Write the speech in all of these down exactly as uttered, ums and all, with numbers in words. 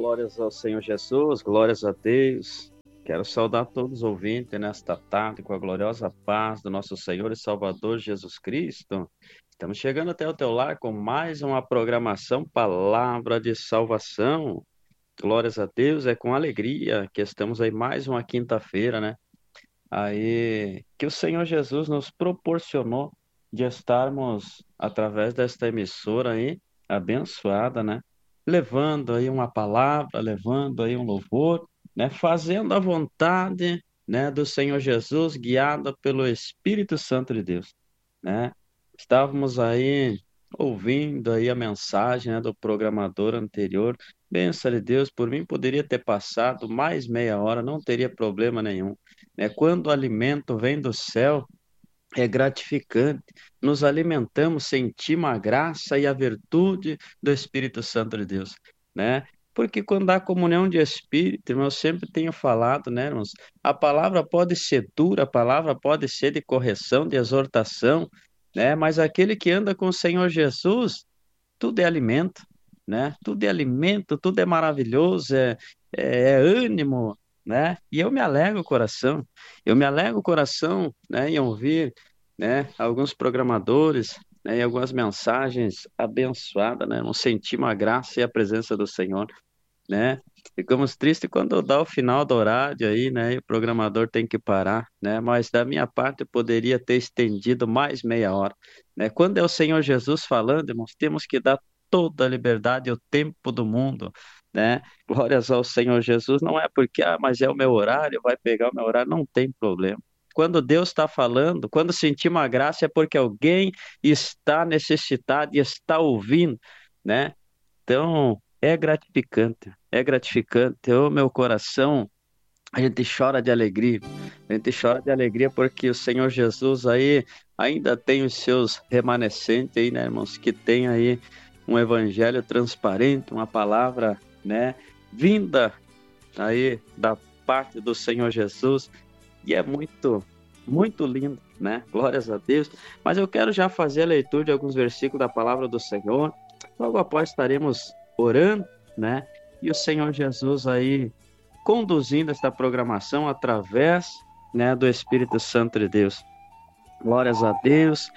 Glórias ao Senhor Jesus, glórias a Deus. Quero saudar todos os ouvintes nesta tarde com a gloriosa paz do nosso Senhor e Salvador Jesus Cristo. Estamos chegando até o teu lar com mais uma programação Palavra de Salvação. Glórias a Deus, é com alegria que estamos aí mais uma quinta-feira, né? Aí que o Senhor Jesus nos proporcionou de estarmos através desta emissora aí abençoada, né? Levando aí uma palavra, levando aí um louvor, né? Fazendo a vontade, né, do Senhor Jesus, guiada pelo Espírito Santo de Deus, né? Estávamos aí ouvindo aí a mensagem, né, do programador anterior. Benção de Deus, por mim poderia ter passado mais meia hora, não teria problema nenhum, né? Quando o alimento vem do céu, é gratificante. Nos alimentamos, sentimos a graça e a virtude do Espírito Santo de Deus, né? Porque quando há comunhão de espírito, irmão, eu sempre tenho falado, né, irmãos? A palavra pode ser dura, a palavra pode ser de correção, de exortação, né? Mas aquele que anda com o Senhor Jesus, tudo é alimento, né? Tudo é alimento, tudo é maravilhoso, é, é, é ânimo, né? E eu me alegro o coração, eu me alegro o coração, né, em ouvir, né, alguns programadores, né, e algumas mensagens abençoadas, né? Não sentimos a graça e a presença do Senhor, né? Ficamos tristes quando dá o final do horário aí, né? E o programador tem que parar, né? Mas da minha parte eu poderia ter estendido mais meia hora, né? Quando é o Senhor Jesus falando, irmãos, temos que dar toda a liberdade e o tempo do mundo, né? Glórias ao Senhor Jesus, não é porque, ah, mas é o meu horário, vai pegar o meu horário, não tem problema. Quando Deus está falando, quando sentir uma graça, é porque alguém está necessitado e está ouvindo, né? Então, é gratificante, é gratificante. O meu coração, a gente chora de alegria. A gente chora de alegria porque o Senhor Jesus aí ainda tem os seus remanescentes aí, né, irmãos, que tem aí um evangelho transparente, uma palavra, né, vinda aí da parte do Senhor Jesus, e é muito, muito lindo, né? Glórias a Deus. Mas eu quero já fazer a leitura de alguns versículos da palavra do Senhor. Logo após estaremos orando, né? E o Senhor Jesus aí conduzindo esta programação através, né, do Espírito Santo de Deus. Glórias a Deus.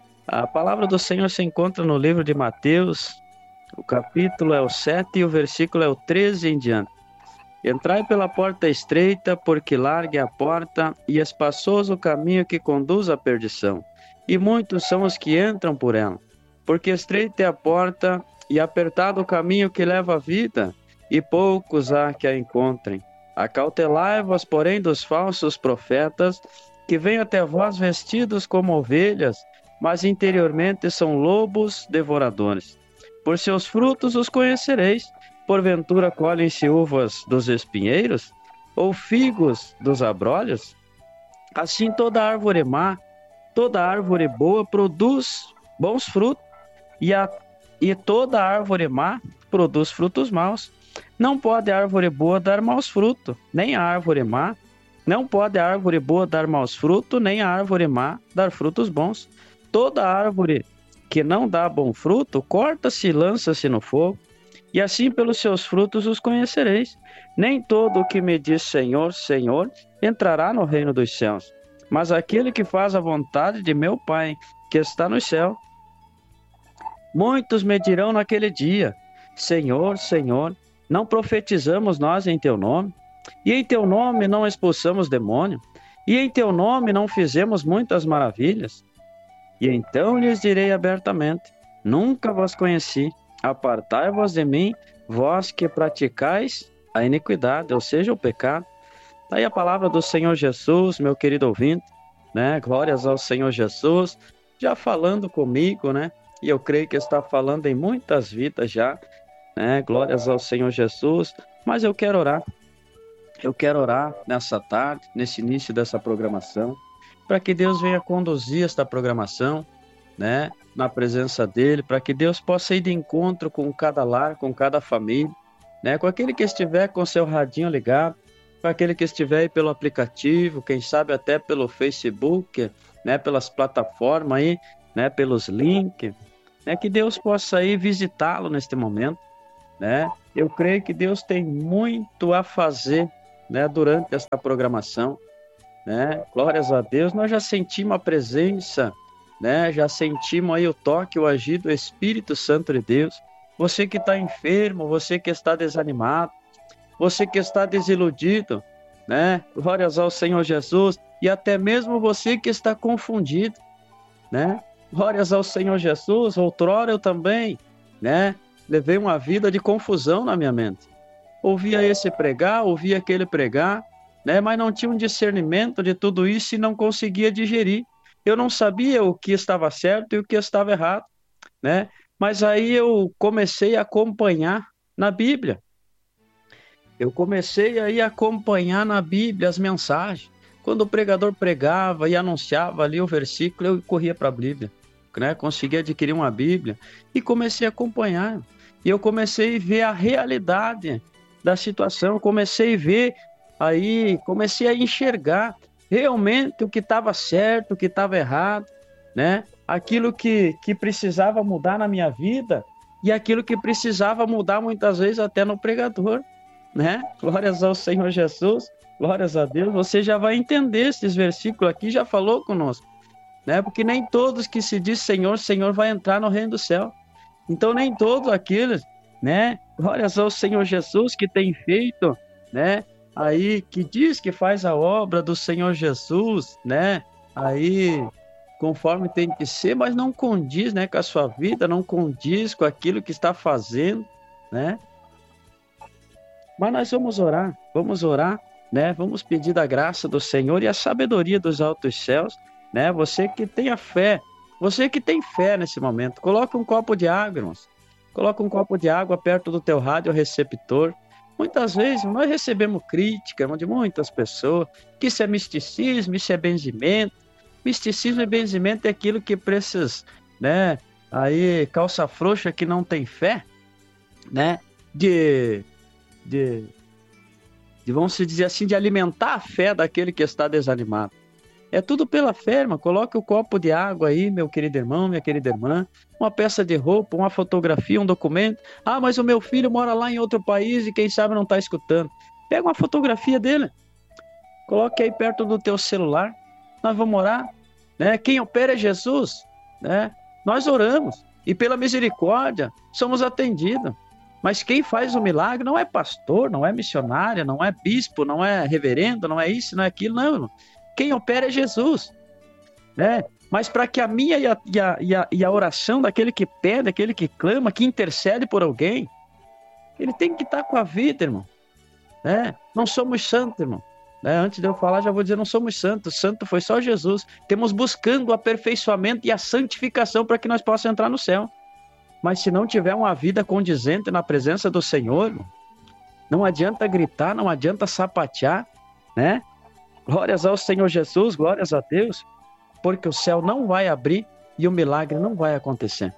A palavra do Senhor se encontra no livro de Mateus, o capítulo é o sete e o versículo é o treze em diante. Entrai pela porta estreita, porque larga é a porta e espaçoso o caminho que conduz à perdição, e muitos são os que entram por ela. Porque estreita é a porta e apertado o caminho que leva à vida, e poucos há que a encontrem. Acautelai-vos, porém, dos falsos profetas, que vêm até vós vestidos como ovelhas, mas interiormente são lobos devoradores. Por seus frutos os conhecereis. Porventura colhem-se uvas dos espinheiros, ou figos dos abrolhos? Assim toda árvore má, toda árvore boa produz bons frutos, e, a, e toda árvore má produz frutos maus. Não pode a árvore boa dar maus frutos, nem a árvore má. Não pode a árvore boa dar maus frutos, nem a árvore má dar frutos bons. Toda árvore que não dá bom fruto, corta-se e lança-se no fogo. E assim pelos seus frutos os conhecereis. Nem todo o que me diz Senhor, Senhor, entrará no reino dos céus, mas aquele que faz a vontade de meu Pai, que está no céu. Muitos me dirão naquele dia: Senhor, Senhor, não profetizamos nós em teu nome? E em teu nome não expulsamos demônio? E em teu nome não fizemos muitas maravilhas? E então lhes direi abertamente: nunca vos conheci. Apartai-vos de mim, vós que praticais a iniquidade, ou seja, o pecado. Está aí a palavra do Senhor Jesus, meu querido ouvinte, né? Glórias ao Senhor Jesus, já falando comigo, né? E eu creio que está falando em muitas vidas já, né? Glórias ao Senhor Jesus. Mas eu quero orar, eu quero orar nessa tarde, nesse início dessa programação, para que Deus venha conduzir esta programação, né, na presença dele, para que Deus possa ir de encontro com cada lar, com cada família, né, com aquele que estiver com seu radinho ligado, com aquele que estiver aí pelo aplicativo, quem sabe até pelo Facebook, né, pelas plataformas aí, né, pelos links, né, que Deus possa ir visitá-lo neste momento, né? Eu creio que Deus tem muito a fazer, né, durante esta programação, né? Glórias a Deus, nós já sentimos a presença, né? Já sentimos aí o toque, o agir do Espírito Santo de Deus. Você que está enfermo, você que está desanimado, você que está desiludido, né? Glórias ao Senhor Jesus, e até mesmo você que está confundido, né? Glórias ao Senhor Jesus. Outrora eu também, né, levei uma vida de confusão na minha mente. Ouvia esse pregar, ouvia aquele pregar, né, mas não tinha um discernimento de tudo isso e não conseguia digerir. Eu não sabia o que estava certo e o que estava errado, né? Mas aí eu comecei a acompanhar na Bíblia. Eu comecei aí a acompanhar na Bíblia as mensagens. Quando o pregador pregava e anunciava ali o versículo, eu corria para a Bíblia, né? Consegui adquirir uma Bíblia e comecei a acompanhar. E eu comecei a ver a realidade da situação, comecei a ver aí, comecei a enxergar realmente o que estava certo, o que estava errado, né? Aquilo que, que precisava mudar na minha vida e aquilo que precisava mudar muitas vezes até no pregador, né? Glórias ao Senhor Jesus, glórias a Deus. Você já vai entender esses versículos aqui, já falou conosco, né? Porque nem todos que se diz Senhor, Senhor vai entrar no reino do céu. Então nem todos aqueles, né? Glórias ao Senhor Jesus que tem feito, né? Aí que diz que faz a obra do Senhor Jesus, né? Aí conforme tem que ser, mas não condiz, né, com a sua vida, não condiz com aquilo que está fazendo, né? Mas nós vamos orar, vamos orar, né? Vamos pedir da graça do Senhor e a sabedoria dos altos céus, né? Você que tem a fé, você que tem fé nesse momento, coloca um copo de água, irmãos. Coloca um copo de água perto do teu rádio receptor. Muitas vezes nós recebemos crítica de muitas pessoas, que isso é misticismo, isso é benzimento. Misticismo e benzimento é aquilo que precisa, né? Aí, calça frouxa que não tem fé, né? De De, de, vamos dizer assim, de alimentar a fé daquele que está desanimado. É tudo pela fé, irmão. Coloque o copo de água aí, meu querido irmão, minha querida irmã, uma peça de roupa, uma fotografia, um documento. Ah, mas o meu filho mora lá em outro país e quem sabe não está escutando. Pega uma fotografia dele, coloque aí perto do teu celular. Nós vamos orar, né? Quem opera é Jesus, né? Nós oramos e pela misericórdia somos atendidos. Mas quem faz o milagre não é pastor, não é missionário, não é bispo, não é reverendo, não é isso, não é aquilo, não. Quem opera é Jesus, né? Mas para que a minha e a, e, a, e, a, e a oração daquele que pede, aquele que clama, que intercede por alguém, ele tem que estar com a vida, irmão, né? Não somos santos, irmão, né? Antes de eu falar, já vou dizer, não somos santos. Santo foi só Jesus. Temos buscando o aperfeiçoamento e a santificação para que nós possamos entrar no céu. Mas se não tiver uma vida condizente na presença do Senhor, não adianta gritar, não adianta sapatear, né? Glórias ao Senhor Jesus, glórias a Deus, porque o céu não vai abrir e o milagre não vai acontecer.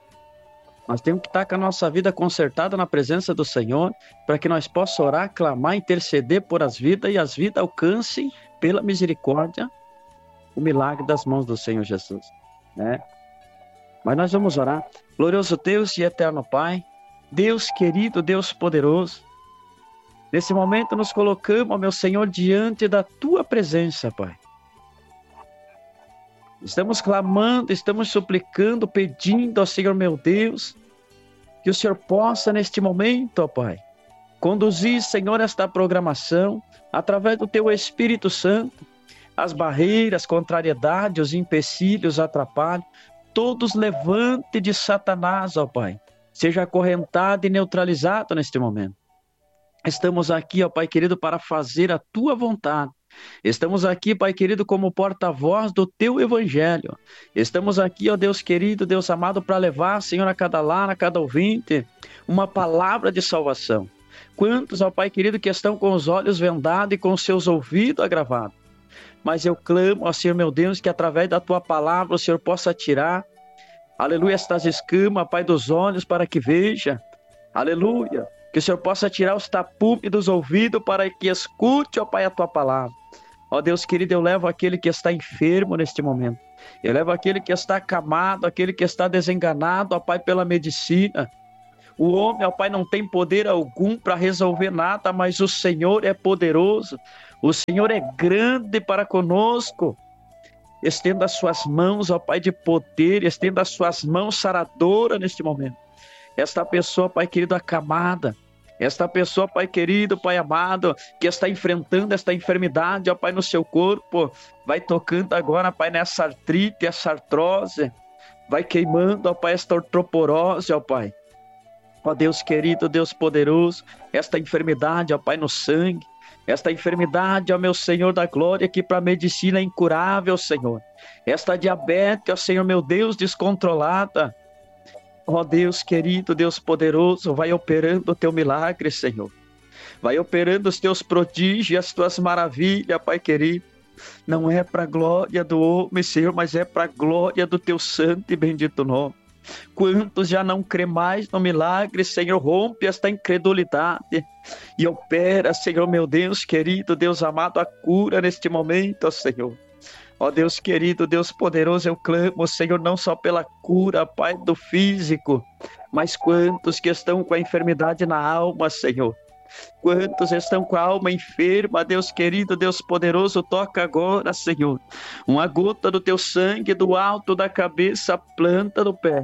Nós temos que estar com a nossa vida consertada na presença do Senhor, para que nós possamos orar, clamar, interceder por as vidas e as vidas alcancem, pela misericórdia, o milagre das mãos do Senhor Jesus, né? Mas nós vamos orar. Glorioso Deus e eterno Pai, Deus querido, Deus poderoso, nesse momento nos colocamos, meu Senhor, diante da Tua presença, Pai. Estamos clamando, estamos suplicando, pedindo ao Senhor, meu Deus, que o Senhor possa, neste momento, ó Pai, conduzir, Senhor, esta programação, através do Teu Espírito Santo, as barreiras, contrariedades, os empecilhos, atrapalhos, todos levante de Satanás, ó Pai, seja acorrentado e neutralizado neste momento. Estamos aqui, ó Pai querido, para fazer a Tua vontade. Estamos aqui, Pai querido, como porta-voz do Teu Evangelho. Estamos aqui, ó Deus querido, Deus amado, para levar, Senhor, a cada lar, a cada ouvinte, uma palavra de salvação. Quantos, ó Pai querido, que estão com os olhos vendados e com os seus ouvidos agravados. Mas eu clamo, ó Senhor meu Deus, que através da Tua palavra o Senhor possa tirar, aleluia, estas escamas, Pai, dos olhos para que veja, aleluia, que o Senhor possa tirar os tapumes dos ouvidos para que escute, ó Pai, a Tua palavra. Ó Deus querido, eu levo aquele que está enfermo neste momento, eu levo aquele que está acamado, aquele que está desenganado, ó Pai, pela medicina, O homem, ó Pai, não tem poder algum para resolver nada, mas o Senhor é poderoso. O Senhor é grande para conosco. Estenda as suas mãos, ó Pai, de poder, estenda as suas mãos saradoras neste momento. Esta pessoa, Pai querido, acamada, esta pessoa, Pai querido, Pai amado, que está enfrentando esta enfermidade, ó Pai, no seu corpo, vai tocando agora, Pai, nessa artrite, essa artrose, vai queimando, ó Pai, esta ortoporose, ó Pai. Ó Deus querido, Deus poderoso, esta enfermidade, ó Pai, no sangue, esta enfermidade, ó meu Senhor da glória, que para a medicina é incurável, Senhor. Esta diabetes, ó Senhor, meu Deus, descontrolada. Ó Deus querido, Deus poderoso, vai operando o teu milagre, Senhor. Vai operando os teus prodígios, as tuas maravilhas, Pai querido. Não é para a glória do homem, Senhor, mas é para a glória do teu santo e bendito nome. Quantos já não crê mais no milagre, Senhor, rompe esta incredulidade e opera, Senhor, meu Deus querido, Deus amado, a cura neste momento, Senhor. Ó Deus querido, Deus poderoso, eu clamo, Senhor, não só pela cura, Pai, do físico, mas quantos que estão com a enfermidade na alma, Senhor. Quantos estão com a alma enferma, Deus querido, Deus poderoso, toca agora, Senhor. Uma gota do teu sangue do alto da cabeça, planta do pé.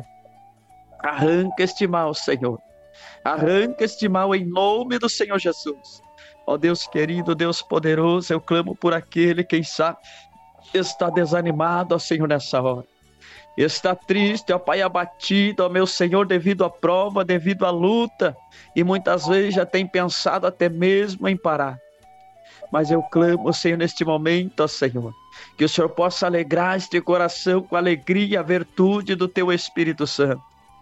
Arranca este mal, Senhor. Arranca este mal em nome do Senhor Jesus. Ó Deus querido, Deus poderoso, eu clamo por aquele, quem sabe, está desanimado, ó Senhor, nessa hora. Está triste, ó Pai, abatido, ó meu Senhor, devido à prova, devido à luta, e muitas vezes já tem pensado até mesmo em parar. Mas eu clamo, Senhor, neste momento, ó Senhor, que o Senhor possa alegrar este coração com a alegria e a virtude do teu Espírito Santo.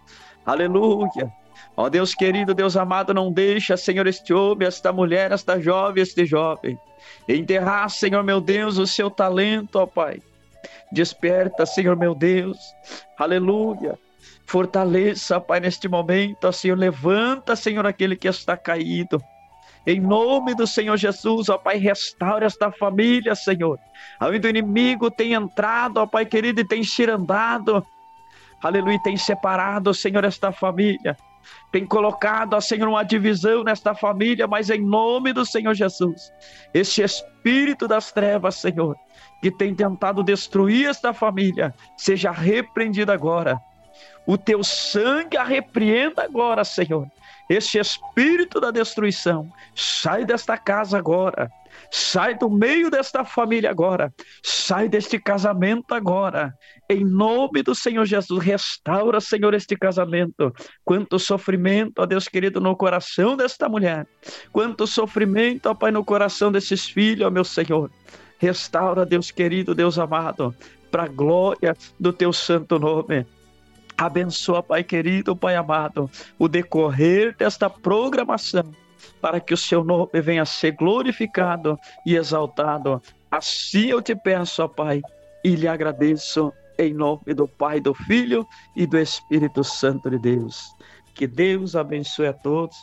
Aleluia! Ó Deus querido, Deus amado, não deixa, Senhor, este homem, esta mulher, esta jovem, este jovem, enterrar, Senhor, meu Deus, o seu talento, ó Pai. Desperta, Senhor, meu Deus, aleluia, fortaleça, Pai, neste momento, ó Senhor, levanta, Senhor, aquele que está caído, em nome do Senhor Jesus, ó Pai, restaura esta família, Senhor, onde o inimigo tem entrado, ó Pai querido, e tem cirandado, aleluia, tem separado, Senhor, esta família, tem colocado, ó Senhor, uma divisão nesta família, mas em nome do Senhor Jesus, este espírito das trevas, Senhor, que tem tentado destruir esta família, seja repreendido agora. O teu sangue a repreenda agora, Senhor. Este espírito da destruição, sai desta casa agora. Sai do meio desta família agora. Sai deste casamento agora. Em nome do Senhor Jesus, restaura, Senhor, este casamento. Quanto sofrimento, ó Deus querido, no coração desta mulher. Quanto sofrimento, ó Pai, no coração desses filhos, ó meu Senhor. Restaura, Deus querido, Deus amado, para a glória do teu santo nome. Abençoa, Pai querido, Pai amado, o decorrer desta programação, para que o seu nome venha a ser glorificado e exaltado. Assim eu te peço, ó Pai, e lhe agradeço em nome do Pai, do Filho e do Espírito Santo de Deus. Que Deus abençoe a todos.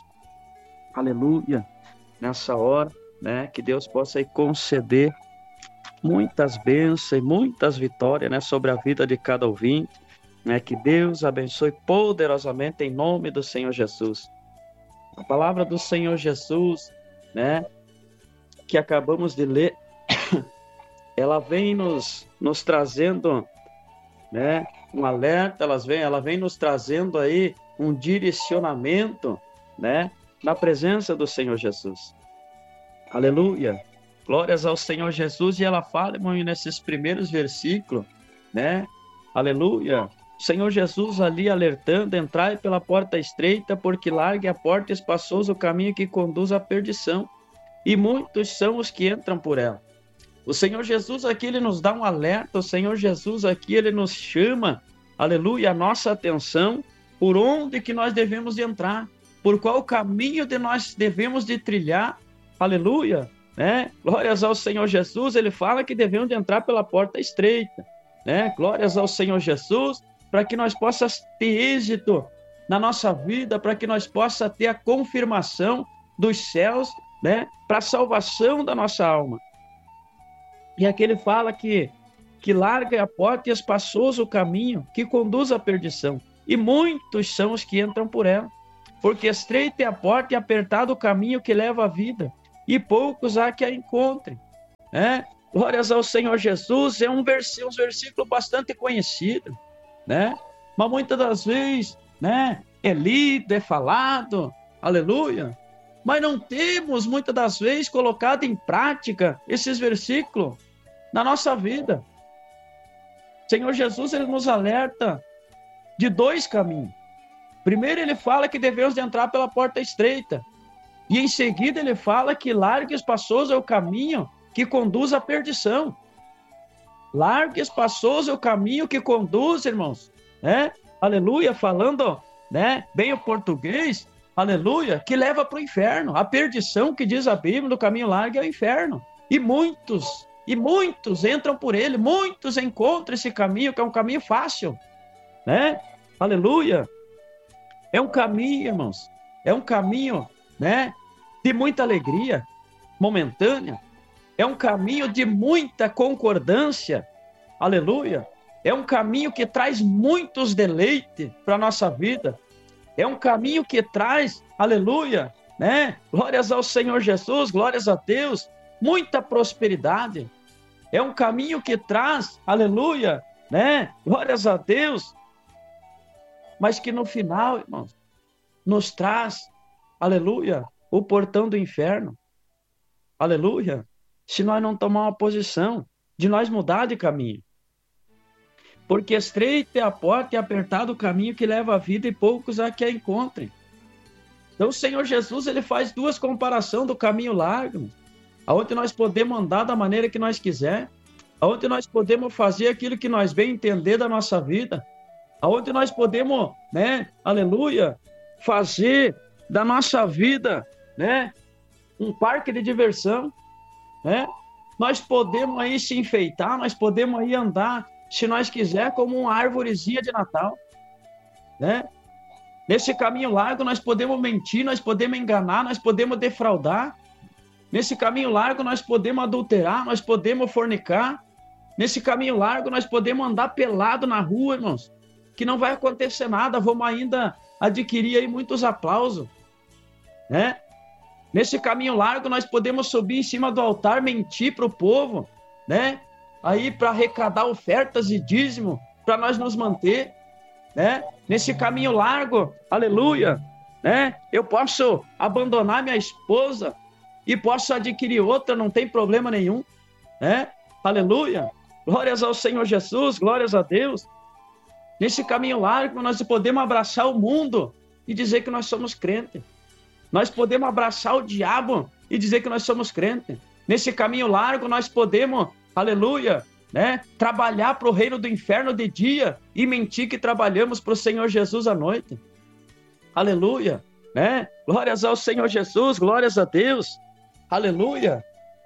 Aleluia. Nessa hora, né, que Deus possa aí conceder muitas bênçãos e muitas vitórias, né, sobre a vida de cada ouvinte, né, que Deus abençoe poderosamente em nome do Senhor Jesus. A palavra do Senhor Jesus, né, que acabamos de ler, ela vem nos, nos trazendo, né, um alerta, ela vem, ela vem nos trazendo aí um direcionamento, né, na presença do Senhor Jesus. Aleluia! Glórias ao Senhor Jesus, e ela fala, irmão, nesses primeiros versículos, né? Aleluia! Senhor Jesus ali alertando, entrai pela porta estreita, porque larga a porta espaçoso o caminho que conduz à perdição, e muitos são os que entram por ela. O Senhor Jesus aqui, ele nos dá um alerta, o Senhor Jesus aqui, ele nos chama, aleluia, a nossa atenção, por onde que nós devemos de entrar, por qual caminho de nós devemos de trilhar, aleluia, né? Glórias ao Senhor Jesus, ele fala que devemos de entrar pela porta estreita, né? Glórias ao Senhor Jesus, para que nós possamos ter êxito na nossa vida, para que nós possamos ter a confirmação dos céus, né? Para a salvação da nossa alma. E aqui ele fala que, que larga a porta e espaçoso o caminho que conduz à perdição, e muitos são os que entram por ela. porque estreita é a porta e apertado o caminho que leva à vida, e poucos há que a encontrem. Né? Glórias ao Senhor Jesus, é um, vers um versículo bastante conhecido, né? Mas muitas das vezes, né, é lido, é falado, aleluia, mas não temos muitas das vezes colocado em prática esses versículos na nossa vida. Senhor Jesus, ele nos alerta de dois caminhos. Primeiro ele fala que devemos entrar pela porta estreita, e em seguida ele fala que largo e espaçoso é o caminho que conduz à perdição. Largo e espaçoso é o caminho que conduz, irmãos, né? Aleluia, falando, né, bem o português, aleluia, que leva para o inferno. A perdição, que diz a Bíblia, do caminho largo é o inferno. E muitos, e muitos entram por ele, muitos encontram esse caminho, que é um caminho fácil, né? Aleluia. É um caminho, irmãos, é um caminho, né, de muita alegria momentânea. É um caminho de muita concordância, aleluia. É um caminho que traz muitos deleites para a nossa vida. É um caminho que traz, aleluia, né? Glórias ao Senhor Jesus, glórias a Deus, muita prosperidade. É um caminho que traz, aleluia, né? Glórias a Deus, mas que no final, irmãos, nos traz, aleluia, o portão do inferno. Aleluia. Se nós não tomar uma posição de nós mudar de caminho. Porque estreita é a porta e apertado o caminho que leva à vida, e poucos a que a encontrem. Então o Senhor Jesus, ele faz duas comparações do caminho largo, onde nós podemos andar da maneira que nós quiser, onde nós podemos fazer aquilo que nós bem entender da nossa vida, onde nós podemos, né, aleluia, fazer da nossa vida, né, um parque de diversão, né? Nós podemos aí se enfeitar, nós podemos aí andar, se nós quiser, como uma árvorezinha de Natal, né? Nesse caminho largo nós podemos mentir, nós podemos enganar, nós podemos defraudar. Nesse caminho largo nós podemos adulterar, nós podemos fornicar. Nesse caminho largo nós podemos andar pelado na rua, irmãos, que não vai acontecer nada, vamos ainda adquirir aí muitos aplausos, né? Nesse caminho largo nós podemos subir em cima do altar, mentir para o povo, né? Aí para arrecadar ofertas e dízimo, para nós nos manter, né? Nesse caminho largo, aleluia, né? Eu posso abandonar minha esposa e posso adquirir outra, não tem problema nenhum, né? Aleluia, glórias ao Senhor Jesus, glórias a Deus. Nesse caminho largo nós podemos abraçar o mundo e dizer que nós somos crentes. Nós podemos abraçar o diabo e dizer que nós somos crentes. Nesse caminho largo nós podemos, aleluia, né, trabalhar para o reino do inferno de dia e mentir que trabalhamos para o Senhor Jesus à noite. Aleluia, né? Glórias ao Senhor Jesus, glórias a Deus. Aleluia.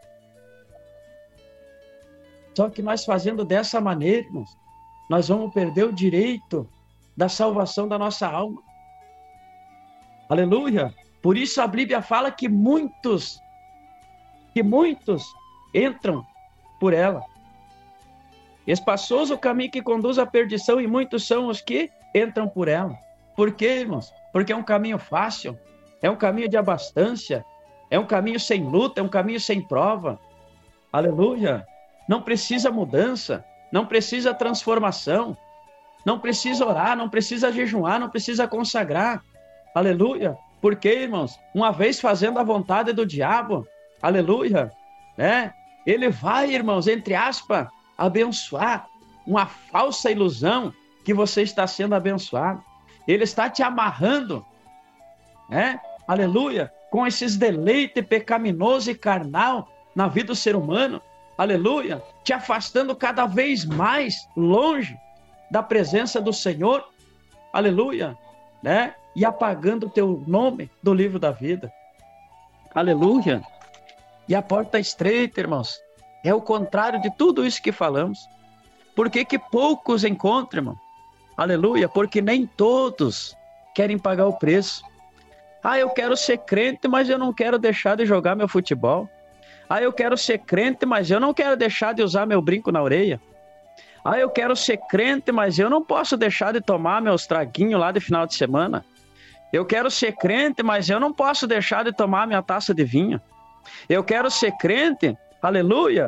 Só que nós fazendo dessa maneira, irmãos, nós vamos perder o direito da salvação da nossa alma. Aleluia. Por isso a Bíblia fala que muitos, que muitos entram por ela. Espaçoso o caminho que conduz à perdição, e muitos são os que entram por ela. Por quê, irmãos? Porque é um caminho fácil, é um caminho de abastança, é um caminho sem luta, é um caminho sem prova. Aleluia. Não precisa mudança, não precisa transformação, não precisa orar, não precisa jejuar, não precisa consagrar. Aleluia. Porque, irmãos, uma vez fazendo a vontade do diabo, aleluia, né? Ele vai, irmãos, entre aspas, abençoar uma falsa ilusão que você está sendo abençoado. Ele está te amarrando, né? Aleluia, com esses deleites pecaminosos e carnal na vida do ser humano, aleluia, te afastando cada vez mais longe da presença do Senhor, aleluia, né? E apagando o teu nome do livro da vida. Aleluia. E a porta estreita, irmãos, é o contrário de tudo isso que falamos. Por que que poucos encontram, irmão? Aleluia, porque nem todos querem pagar o preço. Ah, eu quero ser crente, mas eu não quero deixar de jogar meu futebol. Ah, eu quero ser crente, mas eu não quero deixar de usar meu brinco na orelha. Ah, eu quero ser crente, mas eu não posso deixar de tomar meus traguinhos lá de final de semana. Eu quero ser crente, mas eu não posso deixar de tomar minha taça de vinho. Eu quero ser crente, aleluia,